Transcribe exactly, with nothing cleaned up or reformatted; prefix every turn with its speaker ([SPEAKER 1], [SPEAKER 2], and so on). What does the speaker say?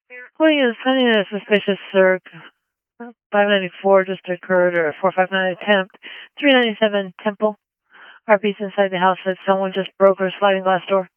[SPEAKER 1] Reporting is pending a suspicious circ. five ninety-four just occurred, or four five nine attempt. three ninety-seven Temple. R P's inside the house said someone just broke her sliding glass door.